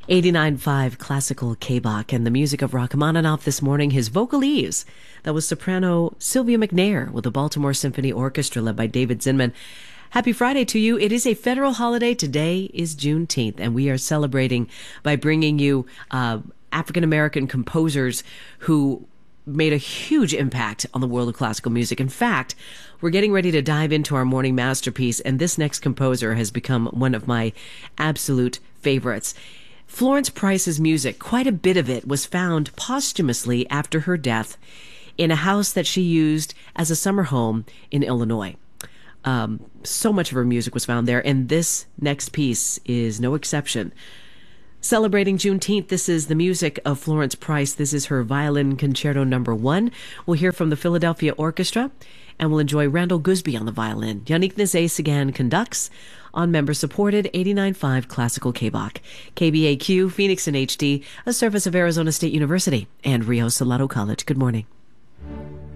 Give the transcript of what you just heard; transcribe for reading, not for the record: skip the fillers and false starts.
89.5 classical K-Bach and the music of Rachmaninoff this morning, his vocalese. That was soprano Sylvia McNair with the Baltimore Symphony Orchestra led by David Zinman. Happy Friday to you. It is a federal holiday. Today is Juneteenth, and we are celebrating by bringing you African-American composers who made a huge impact on the world of classical music. In fact, we're getting ready to dive into our morning masterpiece, and this next composer has become one of my absolute favorites. Florence Price's music, quite a bit of it, was found posthumously after her death in a house that she used as a summer home in Illinois. So much of her music was found there, and this next piece is no exception. Celebrating Juneteenth, this is the music of Florence Price. This is her Violin Concerto No. 1. We'll hear from the Philadelphia Orchestra, and we'll enjoy Randall Goosby on the violin. Yannick Nézet-Séguin conducts on member-supported 89.5 Classical K-Bach. KBAQ, Phoenix in HD, a service of Arizona State University and Rio Salado College. Good morning.